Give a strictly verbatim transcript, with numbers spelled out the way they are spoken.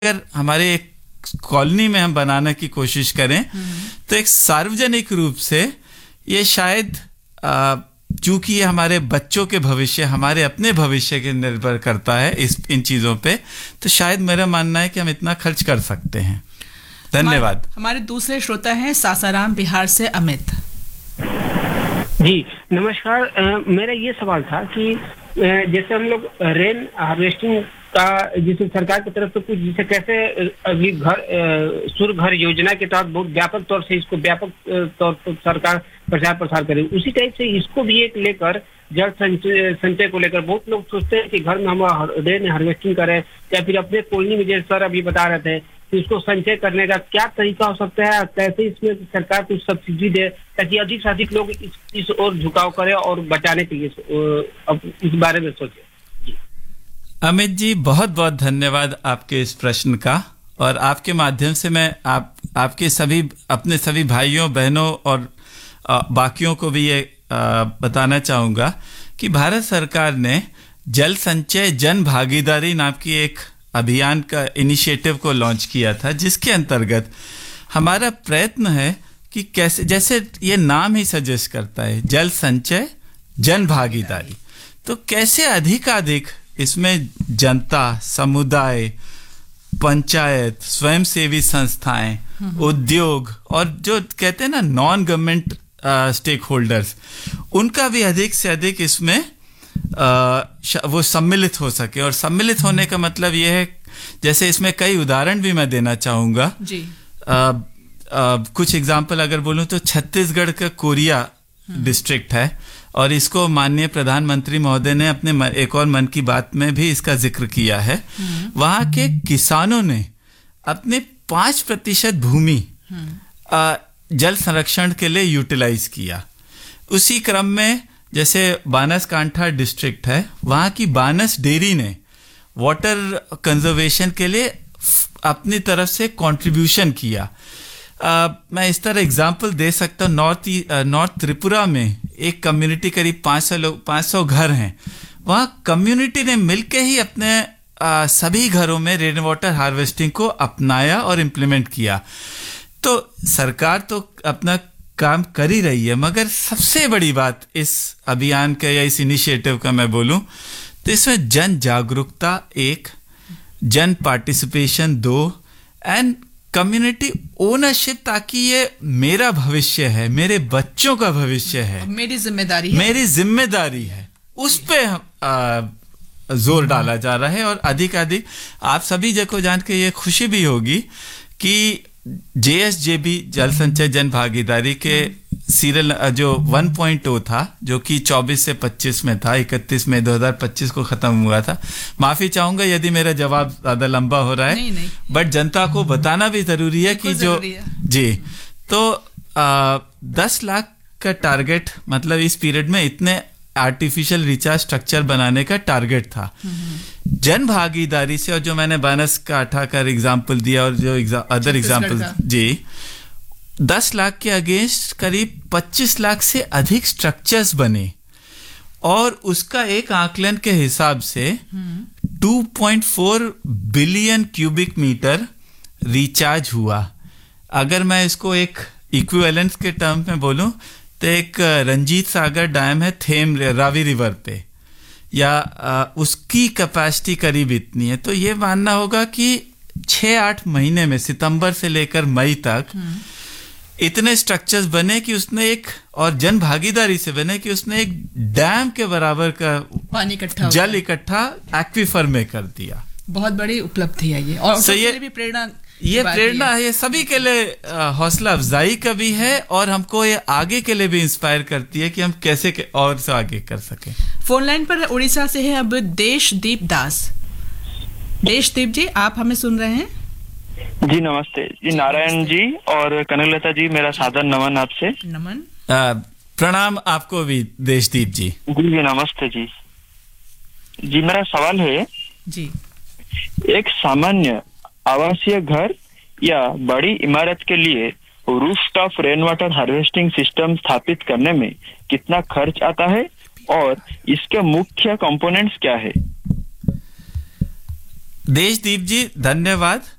अगर हमारे एक कॉलोनी में हम बनाने की कोशिश करें तो एक सार्वजनिक रूप से ये शायद चूंकि ये हमारे बच्चों के भविष्य, हमारे अपने भविष्य के निर्भर करता है इस इन चीज़ों पे, तो शायद मेरा मानना है कि हम इतना खर्च कर सकते हैं। धन्यवाद। हमारे, हमारे दूसरे श्रोता हैं सासाराम बिहार से अमित जी। नमस्कार। आ, मेरा ये सवाल था कि जैसे हम लोग रेन हार्वेस्टिंग का जिसे सरकार की तरफ से कुछ जिसे कैसे अभी घर सूर्य घर योजना के तहत बहुत व्यापक तौर से इसको व्यापक तौर पर सरकार प्रचार प्रसार करे, उसी टाइप से इसको भी एक लेकर जल संचय संचय को लेकर बहुत लोग सोचते हैं कि घर में हम रेन हार्वेस्टिंग करें या फिर अपने कॉलोनी में जैसे सर अभी बता रहे थे कि इसको संचय करने का क्या तरीका हो सकता है, कैसे इसमें सरकार कुछ सब्सिडी दे ताकि अधिक से अधिक लोग इस, इस ओर झुकाव करें और बचाने के लिए अब इस बारे में सोचें। अमित जी, बहुत बहुत धन्यवाद आपके इस प्रश्न का, और आपके माध्यम से मैं आप आपके सभी अपने सभी भाइयों बहनों और आ, बाकियों को भी ये आ, बताना चाहूँगा कि भारत सरकार ने जल संचय जन भागीदारी नाम की एक अभियान का इनिशिएटिव को लॉन्च किया था, जिसके अंतर्गत हमारा प्रयत्न है कि कैसे, जैसे ये नाम ही सजेस्ट करता है, जल संचय जन भागीदारी, तो कैसे अधिकाधिक इसमें जनता, समुदाय, पंचायत, स्वयंसेवी संस्थाएं, उद्योग और जो कहते हैं ना नॉन गवर्नमेंट स्टेक होल्डर्स, उनका भी अधिक से अधिक इसमें आ, वो सम्मिलित हो सके। और सम्मिलित होने का मतलब ये है, जैसे इसमें कई उदाहरण भी मैं देना चाहूँगा जी। आ, आ, कुछ एग्जाम्पल अगर बोलूँ तो छत्तीसगढ़ का कोरिया डिस्ट्रिक्ट है, और इसको माननीय प्रधानमंत्री महोदय ने अपने एक और मन की बात में भी इसका जिक्र किया है। वहाँ के किसानों ने अपने पाँच प्रतिशत भूमि जल संरक्षण के लिए यूटिलाइज किया। उसी क्रम में जैसे बानसकांठा डिस्ट्रिक्ट है, वहाँ की बानस डेयरी ने वाटर कंजर्वेशन के लिए अपनी तरफ से कंट्रीब्यूशन किया। Uh, मैं इस तरह एग्जांपल दे सकता हूँ। नॉर्थ नॉर्थ त्रिपुरा में एक कम्युनिटी करीब पाँच सौ लोग पाँच सौ घर हैं, वहाँ कम्युनिटी ने मिलके ही अपने uh, सभी घरों में रेन वाटर हार्वेस्टिंग को अपनाया और इम्प्लीमेंट किया। तो सरकार तो अपना काम कर ही रही है, मगर सबसे बड़ी बात इस अभियान का या इस इनिशिएटिव का मैं बोलूँ तो इसमें जन जागरूकता एक, जन पार्टिसिपेशन दो, एंड कम्युनिटी ओनरशिप, ताकि ये मेरा भविष्य है, मेरे बच्चों का भविष्य है, मेरी जिम्मेदारी है मेरी जिम्मेदारी है, उस पे आ, जोर डाला जा रहा है। और अधिक अधिक आप सभी जगह जान के ये खुशी भी होगी कि जे एस जे बी जल संचय जन भागीदारी के सीरियल जो वन पॉइंट ओ था, जो कि चौबीस से पच्चीस में था, इकतीस मई दो हज़ार पच्चीस को खत्म हुआ था। माफी चाहूंगा यदि मेरा जवाब ज्यादा लंबा हो रहा है, नहीं, नहीं। बट जनता को बताना भी जरूरी है कि जो जी तो आ, दस लाख का टारगेट, मतलब इस पीरियड में इतने आर्टिफिशियल रिचार्ज स्ट्रक्चर बनाने का टारगेट था जन भागीदारी से। और जो मैंने बानसकांठा का एग्जाम्पल दिया और जो अदर एग्जाम्पल जी, दस लाख के अगेंस्ट करीब पच्चीस लाख से अधिक स्ट्रक्चर्स बने, और उसका एक आकलन के हिसाब से दो पॉइंट चार बिलियन क्यूबिक मीटर रिचार्ज हुआ। अगर मैं इसको एक इक्विवेलेंस के टर्म में बोलूं तो एक रंजीत सागर डैम है थेम रावी रिवर पे, या आ, उसकी कैपेसिटी करीब इतनी है। तो ये मानना होगा कि छः आठ महीने में, सितंबर से लेकर मई तक, इतने स्ट्रक्चर्स बने कि उसने एक, और जन भागीदारी से बने कि उसने एक डैम के बराबर का पानी इकट्ठा जल इकट्ठा एक्वीफर में कर दिया। बहुत बड़ी उपलब्धि है ये, और so ये भी प्रेरणा ये प्रेरणा है, ये सभी के लिए हौसला अफजाई का भी है, और हमको ये आगे के लिए भी इंस्पायर करती है कि हम कैसे के और से आगे कर सकें। फोन लाइन पर उड़ीसा से है अब देशदीप दास। देशदीप जी, आप हमें सुन रहे हैं? जी नमस्ते जी। नारायण जी और कनकलता जी, मेरा सादर नमन आपसे। नमन। प्रणाम आपको भी देशदीप जी। जी जी नमस्ते जी। जी मेरा सवाल है जी, एक सामान्य आवासीय घर या बड़ी इमारत के लिए rooftop rain water harvesting system स्थापित करने में कितना खर्च आता है और इसके मुख्य कंपोनेंट्स क्या है? देशदीप जी धन्यवाद।